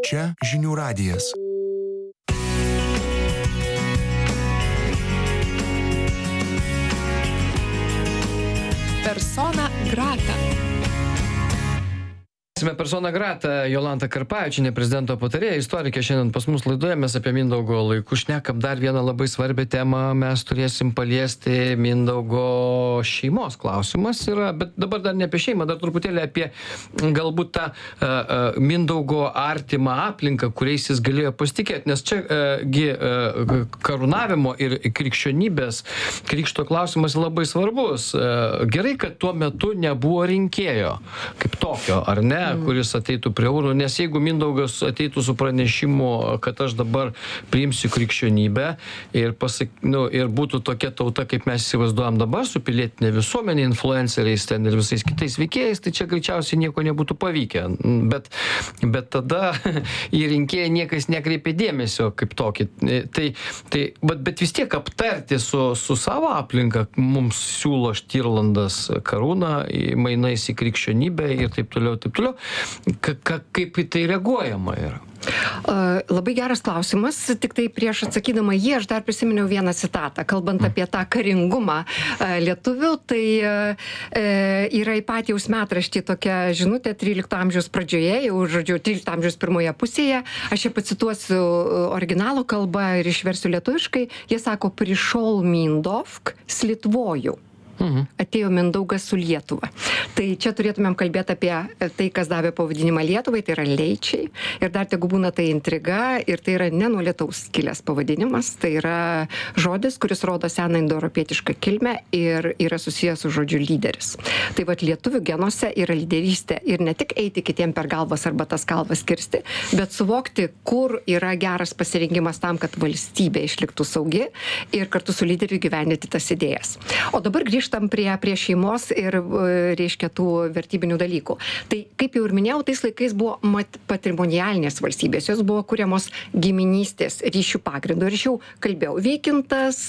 Čia žinių radijas. Persona grata. Persona grata, Jolanta Karpavičienė, prezidento patarėja, istorikė, šiandien pas mus laidoje. Mes apie Mindaugo laikus šnekam. Dar vieną labai svarbią temą mes turėsim paliesti. Mindaugo šeimos klausimas yra, bet dabar dar ne apie šeimą, dar truputėlį apie galbūt tą Mindaugo artimą aplinką, kuriais jis galėjo pasitikėti, nes čia karūnavimo ir krikščionybės, krikšto klausimas labai svarbus. Gerai, kad tuo metu nebuvo rinkėjo kaip tokio, ar ne, kuris ateitų prie urno, nes jeigu Mindaugas ateitų su pranešimu, kad aš dabar priimsiu krikščionybę ir ir būtų tokia tauta, kaip mes įsivaizduojam dabar, su pilietinė visuomenė, influenceriais ten ir visais kitais veikėjais, tai čia greičiausiai nieko nebūtų pavykę. Bet tada į rinkėją niekas nekreipė dėmesio kaip tokį. Bet vis tiek aptarti su savo aplinka mums siūlo Štirlandas karūną, mainais į krikščionybę ir taip toliau, taip toliau. Kaip į tai reaguojama yra? Labai geras klausimas, tik tai prieš atsakydama jį aš dar prisiminiau vieną citatą, kalbant apie tą karingumą lietuvių, tai yra į Patijaus metraštį tokia žinutė 13 amžiaus pradžioje, jau žodžiu 13 amžiaus pirmoje pusėje, aš čia pacituosiu originalo kalbą ir išversiu lietuviškai, jie sako, prišol Mindovk slitvojų. Atėjo Mindaugas su Lietuva. Tai čia turėtumėm kalbėti apie tai, kas davė pavadinimą Lietuvai, tai yra leičiai. Ir dar tegu būna tai intriga, ir tai yra ne nuo Lietaus kilęs pavadinimas, tai yra žodis, kuris rodo seną indoeuropietišką kilmę ir yra susijęs su žodžiu lyderis. Tai vat lietuvių genuose yra lyderystė ir ne tik eiti kitiem per galvas arba tas galvas kirsti, bet suvokti, kur yra geras pasirinkimas tam, kad valstybė išliktų saugi ir kartu su lyderiu gyvendinti tas idėjas. O dabar grįžtam prie šeimos ir, reiškia, tų vertybinių dalykų. Tai, kaip jau ir minėjau, tais laikais buvo patrimonialinės valstybės, jos buvo kuriamos giminystės ryšių pagrindu. Ir aš jau kalbėjau, Vykintas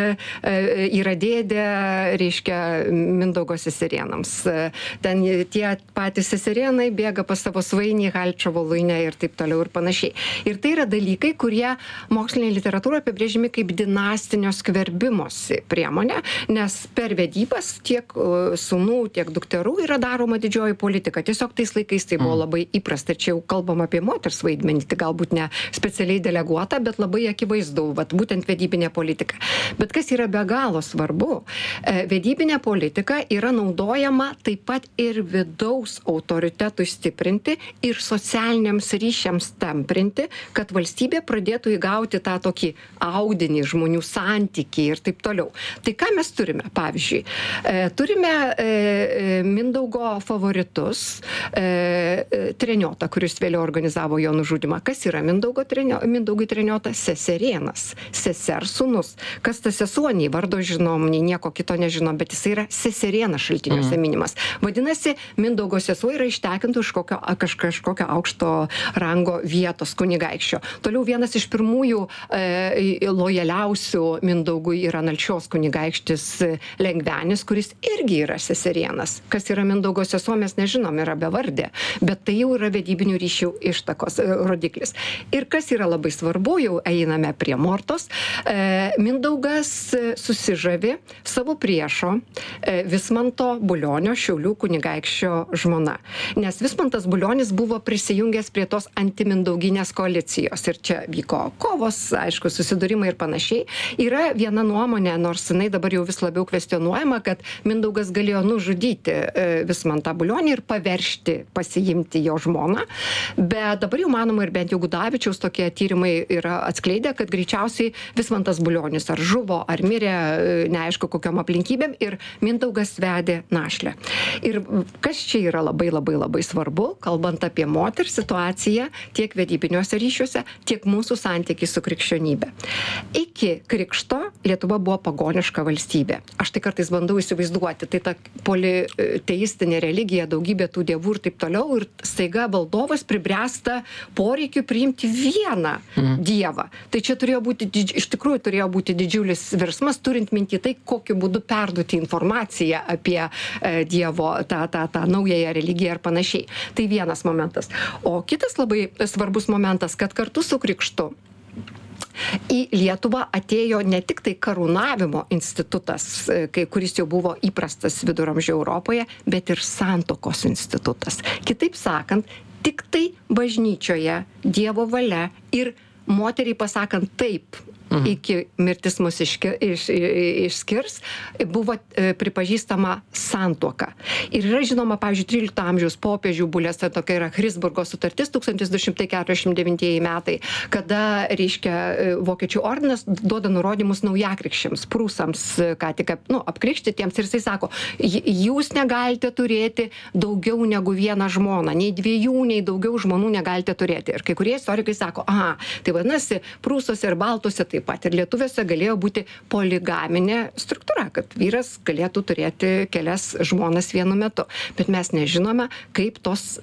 yra dėdė, reiškia, Mindaugo seserienams. Ten tie patys seserienai bėga pas savo svainį, Halčio voluinę ir taip toliau ir panašiai. Ir tai yra dalykai, kurie mokslinėje literatūroje apibrėžiami kaip dinastinio skverbimosi priemonė, nes per vedybas tiek sūnų, tiek dukterų yra daroma didžioji politika. Tiesiog tais laikais tai buvo labai įprasta. Čia jau kalbam apie moters vaidmenį, tai galbūt ne specialiai deleguota, bet labai akivaizdu, vat būtent vedybinė politika. Bet kas yra be galo svarbu, vedybinė politika yra naudojama taip pat ir vidaus autoritetui stiprinti ir socialiniams ryšiams tamprinti, kad valstybė pradėtų įgauti tą tokį audinį žmonių santykį ir taip toliau. Tai ką mes turime? Pavyzdžiui, turime Mindaugo favoritus, Treniotą, kuris vėliau organizavo jo nužudymą. Kas yra Mindaugui Treniota? Seserėnas, sesers sūnus. Kas tas sesuo, nei vardo žinom, nei nieko kito nežinom, bet jis yra seserėnas šaltiniuose minimas. Vadinasi, Mindaugo sesuo yra ištekinta iš kažkokio aukšto rango vietos kunigaikščio. Toliau vienas iš pirmųjų lojaliausių Mindaugui yra Nalšios kunigaikštis Lengvenis, kuris irgi yra seserėnas. Kas yra Mindaugo sesuo, mes nežinom, yra bevardė, bet tai jau yra vedybinių ryšių ištakos rodiklis. Ir kas yra labai svarbu, jau einame prie Mortos, Mindaugas susižavi savo priešo Vismanto Bulionio, Šiaulių kunigaikščio žmona. Nes Vismantas Bulionis buvo prisijungęs prie tos antimindauginės koalicijos ir čia vyko kovos, aišku, susidūrimai ir panašiai. Yra viena nuomonė, nors jinai dabar jau vis labiau kvestionuojama, kad Mindaugas galėjo nužudyti Vismantą Bulionį ir paveržti, pasiimti jo žmoną. Bet dabar jau manoma ir bent jau Gudavičiaus tokie tyrimai yra atskleidę, kad greičiausiai Vismantas Bulionis ar žuvo, ar mirė, neaišku kokiom aplinkybėm, ir Mindaugas vedė našlę. Ir kas čia yra labai svarbu, kalbant apie moters situaciją tiek vedybiniuose ryšiuose, tiek mūsų santykiai su krikščionybė. Iki krikšto Lietuva buvo pagoniška valstybė. Aš tai kartais kartais bandau įsivaizduoti, tai ta politeistinė religija, daugybė tų dievų ir taip toliau, ir staiga valdovas pribręsta poreikiu priimti vieną dievą. Tai čia iš tikrųjų turėjo būti didžiulis virsmas, turint minti tai, kokiu būdu perduoti informaciją apie dievo tą naująją religiją ir panašiai. Tai vienas momentas. O kitas labai svarbus momentas, kad kartu su krikštu į Lietuvą atėjo ne tik tai karūnavimo institutas, kuris jau buvo įprastas viduramžių Europoje, bet ir santuokos institutas. Kitaip sakant, tik tai bažnyčioje Dievo valia ir moteriai pasakant taip, iki mirtis mus išskirs, buvo pripažįstama santuoka. Ir yra žinoma, pavyzdžiui, 13 amžiaus popiežių bulės, tai tokia yra Chrisburgo sutartis 1249 metai, kada, reiškia, Vokiečių ordinas duoda nurodymus naujakrikščiams, prūsams, ką tik apkrikštytiems, ir jisai sako, jūs negalite turėti daugiau negu vieną žmoną, nei dviejų, nei daugiau žmonų negalite turėti. Ir kai kurie istorikai sako, tai vadinasi, prūsuose ir baltuose taip pat ir lietuviuose galėjo būti poligaminė struktūra, kad vyras galėtų turėti kelias žmonas vienu metu. Bet mes nežinome, kaip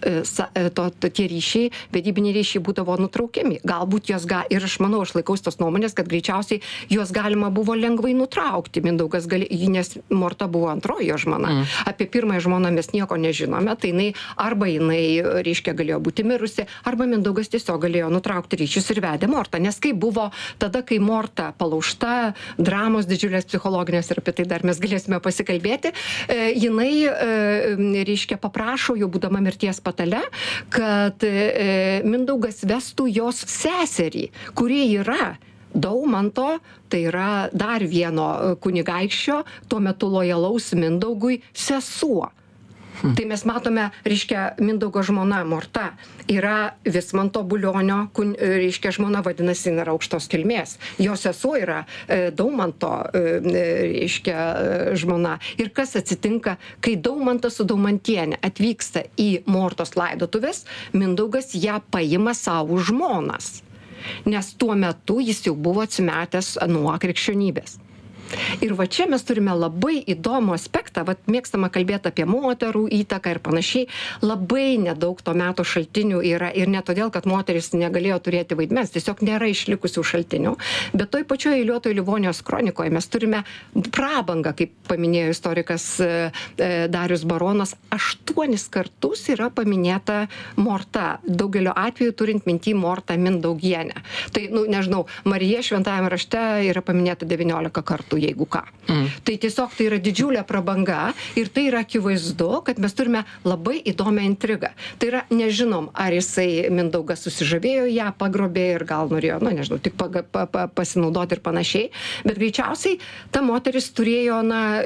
tie ryšiai, vedybiniai ryšiai būdavo nutraukiami. Galbūt ir aš manau, aš laikaus tos nuomonės, kad greičiausiai juos galima buvo lengvai nutraukti. Mindaugas nes Morta buvo antroji jo žmona. Apie pirmąją žmoną mes nieko nežinome, tai jinai, reiškia, galėjo būti mirusi, arba Mindaugas tiesiog galėjo nutraukti ryšius ir vedė Mortą. Nes kaip buvo tada, kai Morta palaužta, dramos didžiulės psichologinės, ir apie tai dar mes galėsime pasikalbėti, jinai, reiškia, paprašo, jau būdama mirties patale, kad Mindaugas vestų jos seserį, kurie yra Daumanto, tai yra dar vieno kunigaikščio, tuo metu lojalaus Mindaugui sesuo. Tai mes matome, reiškia, Mindaugo žmona Morta yra Vismanto Bulionio, reiškia, žmona, vadinasi, yra aukštos kilmės. Jo sesuo yra Daumanto, reiškia, žmona. Ir kas atsitinka, kai Daumantas su Daumantiene atvyksta į Mortos laidotuvės, Mindaugas ją paima savo žmonas. Nes tuo metu jis jau buvo atsimetęs nuo krikščionybės. Ir va čia mes turime labai įdomų aspektą, mėgstama kalbėti apie moterų įtaką ir panašiai, labai nedaug to meto šaltinių yra, ir ne todėl, kad moteris negalėjo turėti vaidmens, tiesiog nėra išlikusių šaltinių, bet toj pačioje Eiliuotojo Livonijos kronikoje mes turime prabangą, kaip paminėjo istorikas Darius Baronas, 8 kartus yra paminėta Morta, daugelio atveju turint minty Mortą Mindaugienę. Tai, nežinau, Marija šventajame rašte yra paminėta 19 kartų, jeigu ką. Tai tiesiog tai yra didžiulė prabanga ir tai yra akivaizdu, kad mes turime labai įdomią intrigą. Tai yra, nežinom, ar jisai Mindaugas susižavėjo ją, pagrobė ir gal norėjo, nežinau, tik pasinaudoti ir panašiai, bet greičiausiai ta moteris turėjo,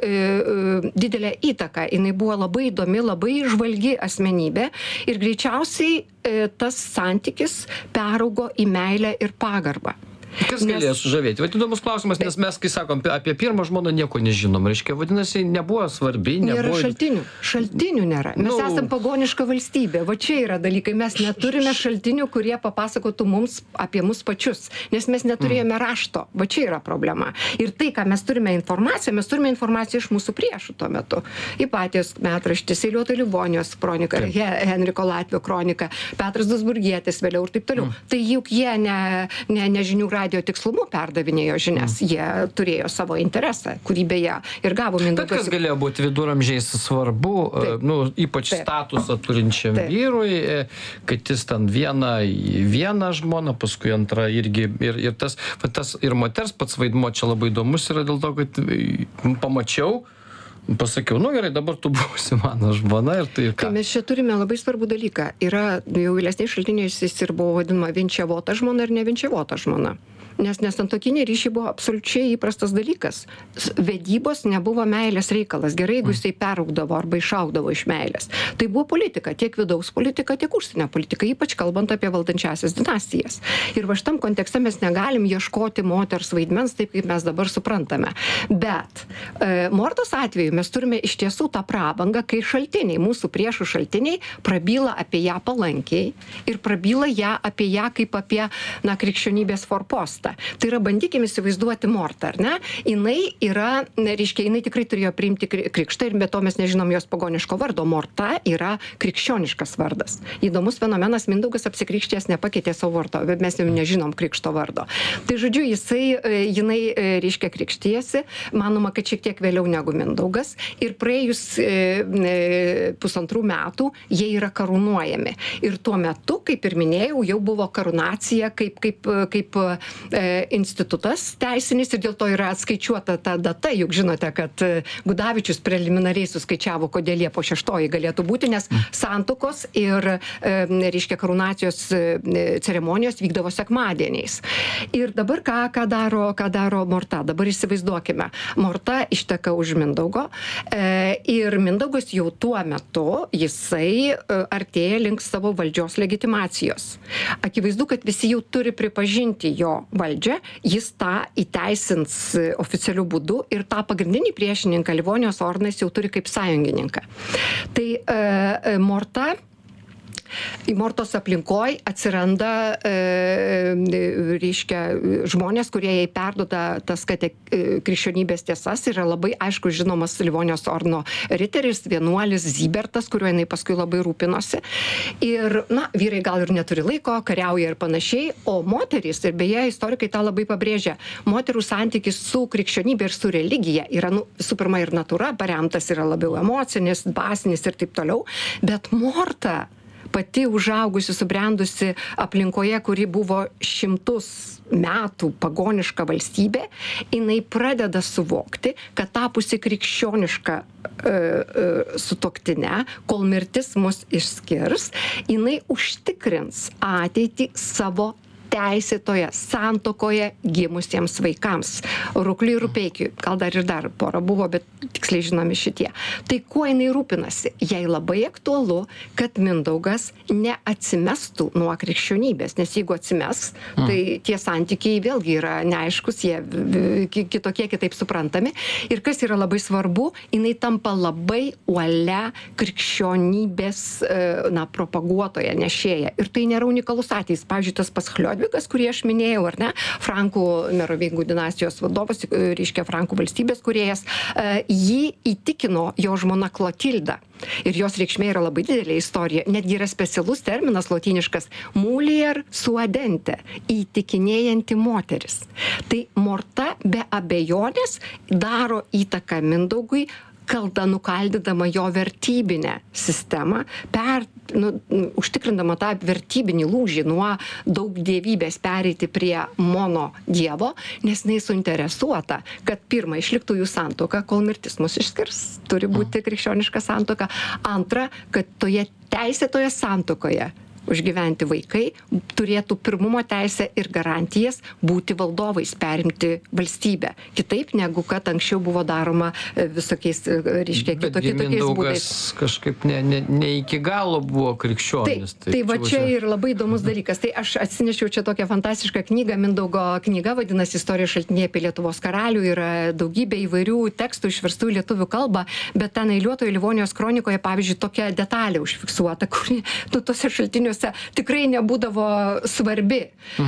didelę įtaką. Jinai buvo labai įdomi, labai žvalgi asmenybė ir greičiausiai tas santykis peraugo į meilę ir pagarbą. Kas galėjo sužavėti? Vat įdomus klausimas, nes mes, kai sakom, apie pirmą žmoną nieko nežinom. Reiškia, vadinasi, nebuvo svarbi, Nėra šaltinių. Šaltinių nėra. Mes esam pagoniška valstybė. Va čia yra dalykai. Mes neturime šaltinių, kurie papasakotų mums apie mus pačius. Nes mes neturėjome rašto. Va čia yra problema. Ir tai, ką mes turime informaciją iš mūsų priešų tuo metu. Ipatijos metraštis, Eiliuotojo Livonijos kronika, Henriko Latvio kronika, Petras Duisburgietis vėliau ir taip toliau. Tai juk jie ne žinių radijo tikslumu perdavinėjo žinias, jie turėjo savo interesą, kurį beje ir gavo Mindaugas. Bet kas galėjo būti viduramžiais svarbu, ypač statusą turinčiam vyrui, kad jis ten vieną žmoną, paskui antrą irgi, ir tas ir moters pats vaidmuo čia labai įdomus yra dėl to, kad pamačiau, pasakiau, gerai, dabar tu būsi mano žmona ir tai ką. Tai mes čia turime labai svarbų dalyką. Yra jau vėlesniais šaltiniais jis ir buvo vadinama vinčiavota žmona ir nevinčiavota žmona. Nes nesantuokiniai ryšiai buvo absoliučiai įprastas dalykas. Vedybos nebuvo meilės reikalas. Gerai, jeigu jisai peraugdavo arba išaugdavo iš meilės. Tai buvo politika, tiek vidaus politika, tiek užsienio politika, ypač kalbant apie valdančiąsias dinastijas. Ir va šitam kontekste mes negalim ieškoti moters vaidmens taip, kaip mes dabar suprantame. Bet Mortos atveju mes turime iš tiesų tą prabangą, kai šaltiniai, mūsų priešų šaltiniai, prabyla apie ją palankiai ir prabyla apie ją kaip apie krikščionybės forpostą. Morta. Tai yra, bandykim įsivaizduoti Mortą, ar ne? Jinai yra, reiškia, jinai tikrai turėjo priimti krikštą ir be to mes nežinom jos pagoniško vardo. Morta yra krikščioniškas vardas. Įdomus fenomenas, Mindaugas apsikrikštėjęs nepakeitė savo vardo, bet mes jau nežinom krikšto vardo. Tai žodžiu, jinai, reiškia, krikštijasi, manoma, kad šiek tiek vėliau negu Mindaugas ir praėjus 1,5 metų jie yra karūnuojami. Ir tuo metu, kaip ir minėjau, jau buvo karūnacija kaip institutas teisinis ir dėl to yra atskaičiuota ta data, juk žinote, kad Gudavičius preliminariai suskaičiavo, kodėl Liepos 6 galėtų būti, nes santuokos ir, reiškia, karūnacijos ceremonijos vykdavo sekmadieniais. Ir dabar ką daro Morta? Dabar įsivaizduokime, Morta išteka už Mindaugo ir Mindaugas jau tuo metu jisai artėja link savo valdžios legitimacijos. Akivaizdu, kad visi jau turi pripažinti jo valdžią, jis tą įteisins oficialiu būdu ir tą pagrindinį priešininką Livonijos ordinas jau turi kaip sąjungininką. Tai Mortos aplinkoj atsiranda, reiškia, žmonės, kurie jai perduoda tas krikščionybės tiesas, yra labai aišku žinomas Livonijos ordino riteris, vienuolis Zybertas, kuriuo jinai paskui labai rūpinosi. Ir, vyrai gal ir neturi laiko, kariauja ir panašiai, o moterys, ir beje, istorikai tą labai pabrėžia, moterų santykis su krikščionybė ir su religija yra, visų pirma, ir natūra paremtas, yra labiau emocinis, dvasinis ir taip toliau, bet Morta pati užaugusi, subrendusi aplinkoje, kuri buvo 100 metų pagoniška valstybė, jinai pradeda suvokti, kad tapusi krikščioniška sutuoktinė, kol mirtis mus išskirs, jinai užtikrins ateitį savo teisėtoje santuokoje gimusiems vaikams. Rukliui ir Rupeikiui, gal dar pora buvo, bet tiksliai žinomi šitie. Tai kuo jinai rūpinasi? Jai labai aktualu, kad Mindaugas neatsimestų nuo krikščionybės, nes jeigu atsimes, tai tie santykiai vėlgi yra neaiškus, jie kitokie, kitaip suprantami. Ir kas yra labai svarbu, jinai tampa labai uolia krikščionybės propaguotoja, nešėja. Ir tai nėra unikalus atvejis. Pavyzdžiui, tas pats Chlodvigas, kurį aš minėjau, ar ne, Frankų merovingų dinastijos vadovas, reiškia Frankų valstybės kūrėjas, jį įtikino jo žmona Klotilda. Ir jos reikšmė yra labai didelė istorija. Netgi yra specialus terminas lotyniškas mulier suadente, įtikinėjanti moteris. Tai Morta be abejonės daro įtaką Mindaugui, nukaldydama jo vertybinę sistemą, užtikrindama tą vertybinį lūžį nuo daug dievybės pereiti prie mono dievo, nes jinai suinteresuota, kad pirma išliktų jų santuoka, kol mirtis mus išskirs. Turi būti krikščioniška santuoka. Antra, kad toje teisėtoje santuokoje užgyventi vaikai turėtų pirmumo teisę ir garantijas būti valdovais, perimti valstybę. Kitaip negu kad anksčiau buvo daroma visokiais, reiškia, kitokiais būdais. Mindaugas kažkaip ne iki galo buvo krikščionis. Tai va čia ir labai įdomus dalykas. Tai aš atsinešiau čia tokią fantastišką knygą, Mindaugo knyga, vadinasi Istorijos šaltiniai apie Lietuvos karalių, yra daugybė įvairių tekstų išverstų į lietuvių kalbą, bet ten eiliuotoje Livonijos kronikoje, pavyzdžiui, tokia detalė užfiksuota, kuri tose šaltiniuose tikrai nebūdavo svarbi.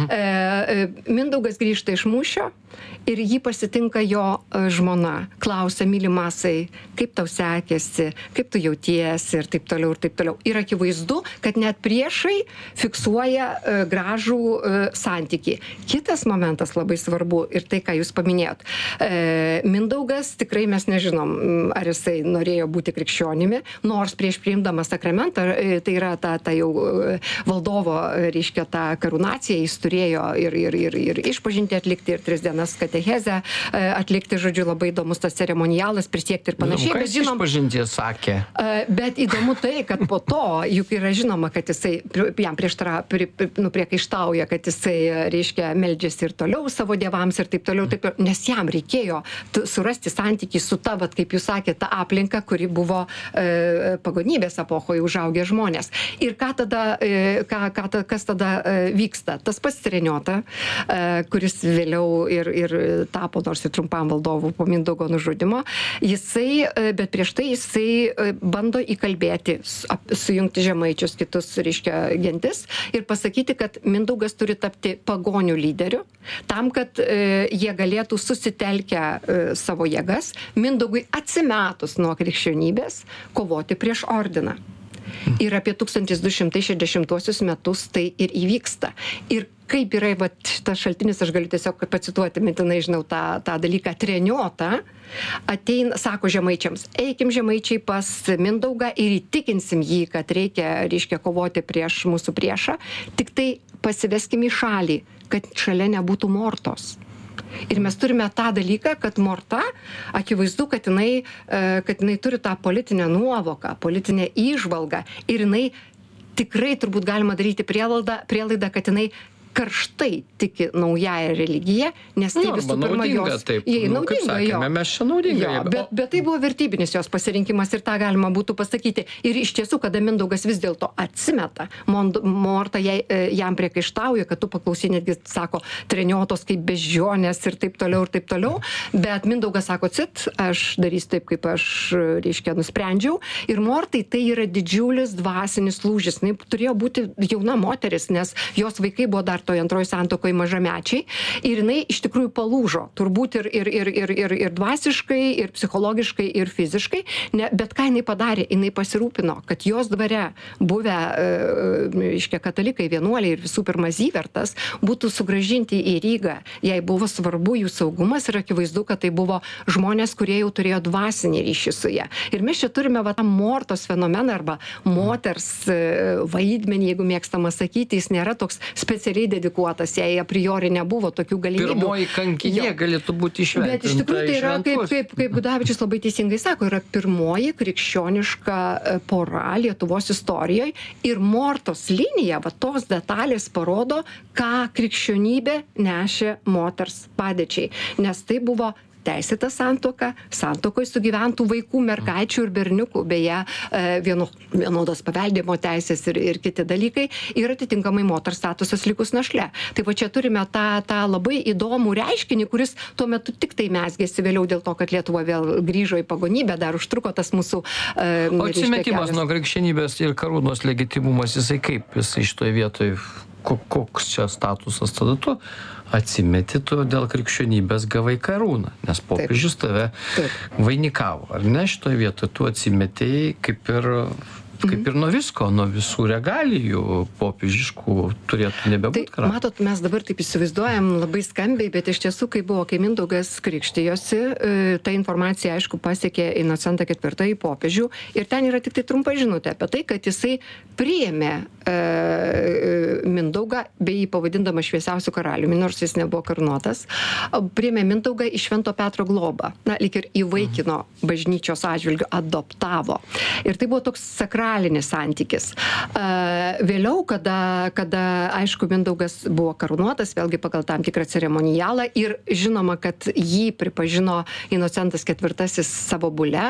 Mindaugas grįžta iš mūšio ir jį pasitinka jo žmona. Klausia, mylimasai, kaip tau sekėsi, kaip tu jautiesi ir taip toliau ir taip toliau. Ir akivaizdu, kad net priešai fiksuoja gražų santykį. Kitas momentas labai svarbu ir tai, ką jūs paminėjot. Mindaugas, tikrai mes nežinom, ar jisai norėjo būti krikščionimi, nors prieš priimdamas sakramentą, tai yra ta jau valdovo, reiškia, tą karūnaciją, jis turėjo ir išpažinti atlikti, ir 3 dienas katechezę atlikti, žodžiu, labai įdomus tas ceremonialas, prisiekti ir panašiai. Kas išpažinties sakė? Bet įdomu tai, kad po to, juk yra žinoma, kad jisai jam priekaištauja, kad jisai, reiškia, meldžiasi ir toliau savo dievams ir taip toliau, nes jam reikėjo surasti santykį su ta, kaip jūs sakėte, ta aplinka, kuri buvo pagonybės epochoje užaugę žmonės. Ir ką tada kas tada vyksta. Tas pats Treniota, kuris vėliau ir tapo nors ir trumpam valdovu po Mindaugo nužudimo, bet prieš tai jisai bando įkalbėti, sujungti žemaičius, kitus, reiškia, gentis ir pasakyti, kad Mindaugas turi tapti pagonių lyderiu, tam, kad jie galėtų susitelkę savo jėgas, Mindaugui atsimetus nuo krikščionybės, kovoti prieš ordiną. Ir apie 1260 metus tai ir įvyksta. Ir kaip yra, šitas šaltinis, aš galiu tiesiog pacituoti, mintinai žinau tą dalyką, Treniota sako žemaičiams, eikim žemaičiai pas Mindaugą ir įtikinsim jį, kad reikia kovoti prieš mūsų priešą, tik tai pasiveskim į šalį, kad šalia nebūtų Mortos. Ir mes turime tą dalyką, kad Morta, akivaizdu, kad jinai turi tą politinę nuovoką, politinę įžvalgą ir jinai tikrai turbūt galima daryti prielaidą, kad jinai karštai tiki naująją religiją, nes tai visų pirma jos... Naudinga, jo. Mes čia naudinga. Bet tai buvo vertybinis jos pasirinkimas ir tą galima būtų pasakyti. Ir iš tiesų, kada Mindaugas vis dėlto atsimeta, Morta jam priekaištauja, kad tu paklausy, netgi sako, Treniotos kaip beždžionės ir taip toliau, bet Mindaugas sako, aš darysiu taip, kaip aš, reiškia, nusprendžiau. Ir Mortai tai yra didžiulis dvasinis lūžis. Jis turėjo būti jauna moteris, nes jos vaikai buvo dar toje antroje santuokoje mažamečiai ir jinai iš tikrųjų palūžo, turbūt ir dvasiškai, ir psichologiškai, ir fiziškai, bet ką jinai padarė, jinai pasirūpino, kad jos dvare buvę, reiškia, katalikai, vienuoliai ir visų pirma Zyvertas būtų sugrąžinti į Rygą. Jai buvo svarbu jų saugumas ir akivaizdu, kad tai buvo žmonės, kurie jau turėjo dvasinį ryšį su ja. Ir mes čia turime tą Mortos fenomeną arba moters vaidmenį, jeigu mėgstama sakyti, jis nėra toks specialiai dedikuotas, jai a priori nebuvo tokių galimybių. Pirmoji kankinė galėtų būti išventinta. Bet iš tikrųjų tai yra, kaip Gudavičius labai teisingai sako, yra pirmoji krikščioniška pora Lietuvos istorijoje ir Mortos linija, tos detalės parodo, ką krikščionybė nešė moters padėčiai. Nes tai buvo teisėta santuoka, santuokoje sugyventų vaikų, mergaičių ir berniukų, beje, vienodos paveldėjimo teisės ir kiti dalykai, ir atitinkamai moters statusas likus našle. Tai va čia turime tą labai įdomų reiškinį, kuris tuo metu tik tai mesgėsi vėliau dėl to, kad Lietuva vėl grįžo į pagonybę, dar užtruko tas mūsų... O atsimetimas nuo krikščionybės ir karūnos legitimumas, jisai kaip jisai šitoje vietoje, koks čia statusas tada tu? Atsimeti tu dėl krikščionybės gavai karūną, nes popiežius tave vainikavo. Ar ne šitoje vietoje tu atsimetėjai kaip ir nuo visko, nuo visų regalijų popiežiškų turėtų nebebūti karalius. Matot, mes dabar taip įsivaizduojam labai skambiai, bet iš tiesų, kai Mindaugas krikštijosi, ta informacija, aišku, pasiekė Inocentą IV popiežių ir ten yra tik tai trumpa žinutė apie tai, kad jisai priėmė Mindaugą, bei jį pavadindama šviesiausiu karaliumi, nors jis nebuvo karūnuotas, priėmė Mindaugą į Švento Petro globą, lyg ir įvaikino bažnyčios atžvilgiu, adoptavo. Ir tai buvo toks sakralinis santykis. Vėliau, kada aišku, Mindaugas buvo karūnuotas, vėlgi pagal tam tikrą ceremonialą ir žinoma, kad jį pripažino Inocentas IV savo bule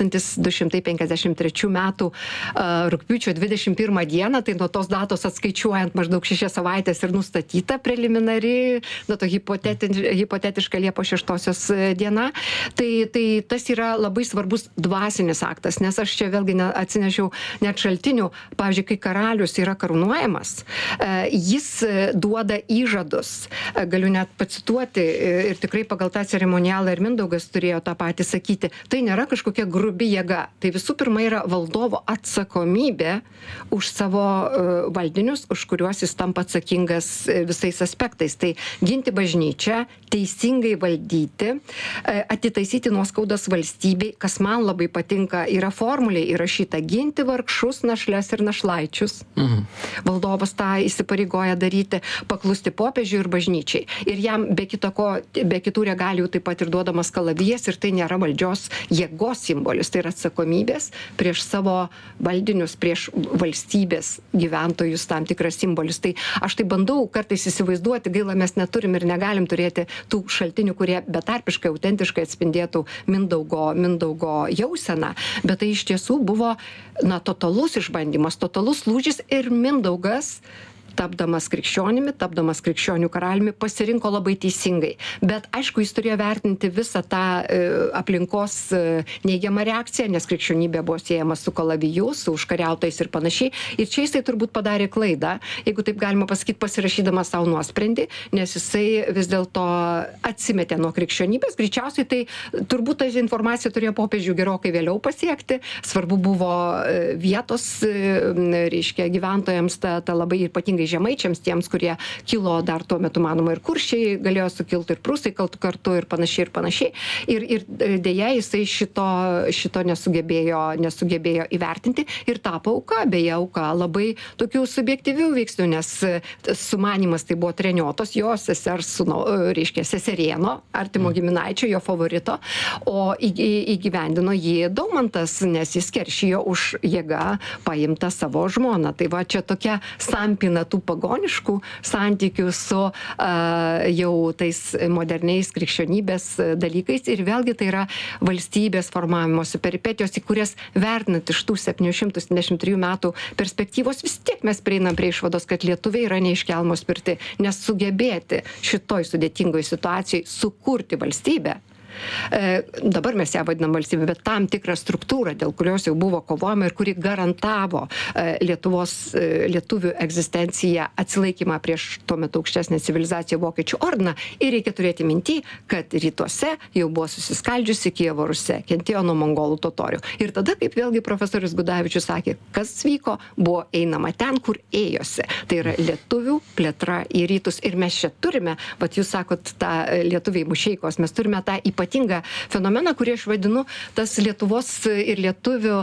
1253 metų rugpjūčio 21 dieną, tai nuo tos datos atskaičiuojant maždaug 6 savaitės ir nustatyta preliminari, to hipotetiška Liepos 6 diena. Tai tas yra labai svarbus dvasinis aktas, nes aš čia vėlgi atsinešiau net šaltinių, pavyzdžiui, kai karalius yra karūnuojamas, jis duoda įžadus. Galiu net pacituoti ir tikrai pagal tą ceremonialą ir Mindaugas turėjo tą patį sakyti. Tai nėra kažkokia grubi jėga. Tai visų pirma yra valdovo atsakomybė už savo valdinius, už kuriuos jis tampa atsakingas visais aspektais. Tai ginti bažnyčią, teisingai valdyti, atitaisyti nuoskaudas valstybei, kas man labai patinka, yra formulė įrašyta ginti vargšus, našles ir našlaičius. Valdovas tą įsipareigoja daryti, paklusti popiežiui ir bažnyčiai. Ir jam be kitų regalijų taip pat ir duodamas kalavijas, ir tai nėra valdžios jėgos simbolis, tai yra atsakomybės prieš savo valdinius, prieš valstybės gyventojus tam tikras simbolis. Tai Aš tai bandau kartais įsivaizduoti, gaila mes neturim ir negalim turėti tų šaltinių, kurie betarpiškai, autentiškai atspindėtų Mindaugo jauseną, bet tai iš tiesų buvo, totalus išbandymas, totalus lūžis ir Mindaugas, tapdamas krikščionimi, tapdamas krikščionių karaliumi, pasirinko labai teisingai. Bet aišku, jis turėjo vertinti visą tą aplinkos neigiamą reakciją, nes krikščionybė buvo siejama su kalaviju, su užkariautais ir panašiai. Ir čia jisai turbūt padarė klaidą, jeigu taip galima pasakyti, pasirašydamas savo nuosprendį, nes jisai vis dėlto atsimetė nuo krikščionybės. Greičiausiai tai turbūt ta informacija turėjo popiežių gerokai vėliau pasiekti. Svarbu buvo vietos, reiškia, gyventojams ta labai ypatingai žemaičiams, tiems, kurie kilo dar tuo metu, manoma, ir kuršiai galėjo sukilti, ir prūsai kartu ir panašiai. Ir dėja jisai šito nesugebėjo įvertinti ir tapo auka, beje, auka labai tokių subjektyvių veiksnių, nes sumanymas tai buvo Treniotos, jo sesers, reiškia, seserieno, artimo giminaičio, jo favorito, o įgyvendino jį Daumantas, nes jis keršijo už jėgą paimtą savo žmoną. Tai va, čia tokia sampina tų pagoniškų santykių su jau tais moderniais krikščionybės dalykais ir vėlgi tai yra valstybės formavimosi peripetijos, į kurias vertinant iš tų 773 metų perspektyvos vis tiek mes prieinam prie išvados, kad lietuviai yra neiškelmo spirti, nes sugebėti šitoj sudėtingoj situacijoj sukurti valstybę. Dabar mes ją vadinam valstybė, bet tam tikrą struktūrą, dėl kurios jau buvo kovojama ir kuri garantavo lietuvių egzistenciją, atsilaikymą prieš tuo metu aukštesnę civilizaciją Vokiečių ordiną. Ir reikia turėti minty, kad rytuose jau buvo susiskaldžiusi Kijevo Rusia, kentėjo nuo mongolų totorių. Ir tada, kaip vėlgi profesorius Gudavičius sakė, kas vyko, buvo einama ten, kur ėjosi. Tai yra lietuvių plėtra į rytus. Ir mes čia turime, vat jūs sakot, tą lietuviai mušeikos, mes turime tą ypatingą fenomeną, kurį aš vadinu tas Lietuvos ir lietuvių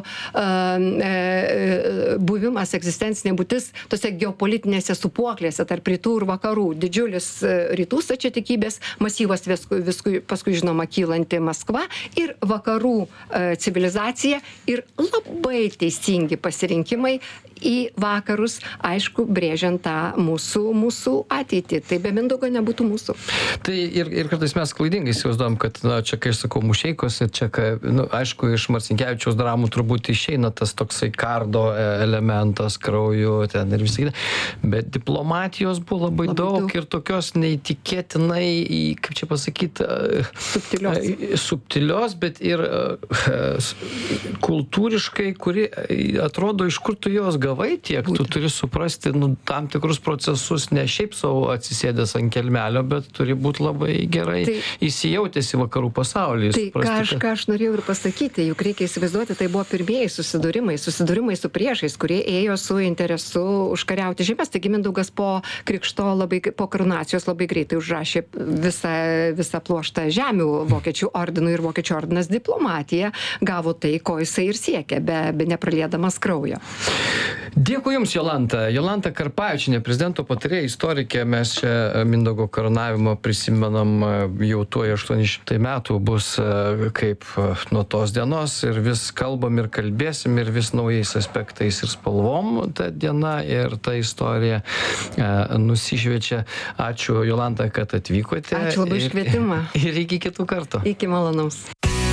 buvimas, egzistencinė būtis tose geopolitinėse supuoklėse tarp rytų ir vakarų. Didžiulis rytų stačiatikybės masyvas, paskui žinoma kylanti Maskva ir vakarų civilizacija ir labai teisingi pasirinkimai į vakarus, aišku, brėžiant tą mūsų ateitį. Tai be Mindaugo nebūtų mūsų. Tai ir kartais mes klaidingai įsivaizduojam, kad čia, kai aš sakau mušeikos, čia, aišku, iš Marcinkevičiaus dramų turbūt išeina tas toksai kardo elementas, krauju ten ir visai. Bet diplomatijos buvo labai daug ir tokios neįtikėtinai, kaip čia pasakyti, subtilios, bet ir kultūriškai, kuri atrodo, iš kur tu jos gavai tiek, tu turi suprasti tam tikrus procesus, ne šiaip savo atsisėdęs ant kelmelio, bet turi būti labai gerai įsijautęs į vakarų pasaulį. Tai ką aš norėjau ir pasakyti, juk reikia įsivaizduoti, tai buvo pirmieji susidūrimai su priešais, kurie ėjo su interesu užkariauti žemės. Taigi Mindaugas po krikšto, po karūnacijos labai greitai užrašė visą pluoštą žemių Vokiečių ordinui ir Vokiečių ordinas diplomatiją gavo tai, ko jisai ir siekė, be nepraliedamas kraujo. Dėkui Jums, Jolanta. Jolanta Karpavičienė, prezidento patarėja, istorikė. Mes čia Mindaugo karūnavimą prisimenam jau tuo 800 metų bus kaip nuo tos dienos ir vis kalbam ir kalbėsim ir vis naujais aspektais ir spalvom ta diena ir ta istorija nusišviečia. Ačiū, Jolanta, kad atvykote. Ačiū labai už kvietimą. Ir iki kitų kartų. Iki malonaus.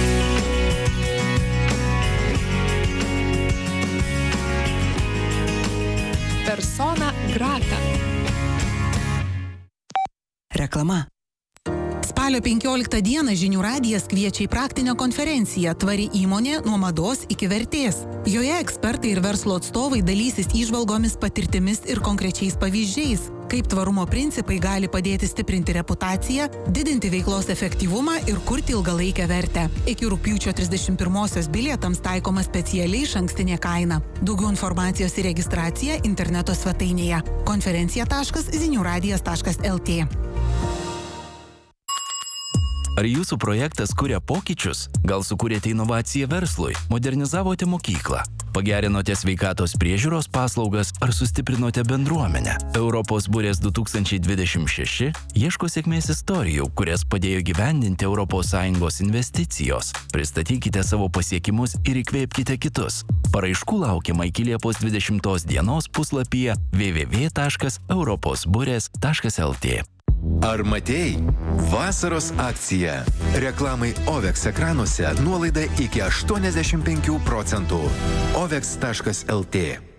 Persona grata. Reklama. Spalio 15 dieną Žinių radijas kviečia į praktinę konferenciją Tvari įmonė nuo mados iki vertės. Joje ekspertai ir verslo atstovai dalysis įžvalgomis, patirtimis ir konkrečiais pavyzdžiais, kaip tvarumo principai gali padėti stiprinti reputaciją, didinti veiklos efektyvumą ir kurti ilgalaikę vertę. Iki rugpjūčio 31-osios bilietams taikoma specialiai išankstinė kaina. Daugiau informacijos ir registracija interneto svetainėje konferencija.ziniuradijas.lt. Ar jūsų projektas kuria pokyčius? Gal sukūrėte inovaciją verslui? Modernizavote mokyklą? Pagerinote sveikatos priežiūros paslaugas ar sustiprinote bendruomenę? Europos burės 2026 ieško sėkmės istorijų, kurias padėjo gyvendinti ES investicijos. Pristatykite savo pasiekimus ir įkvėpkite kitus. Paraiškų laukiama iki Liepos 20 dienos puslapyje www.europosburės.lt. Ar matei? Vasaros akcija. Reklamai OVEX ekranuose nuolaida iki 85%. OVEX.lt